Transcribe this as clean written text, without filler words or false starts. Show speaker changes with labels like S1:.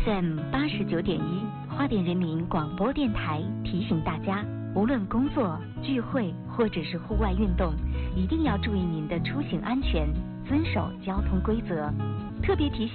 S1: FM 89.1花莲人民广播电台提醒大家，无论工作、聚会或者是户外运动，一定要注意您的出行安全，遵守交通规则。特别提醒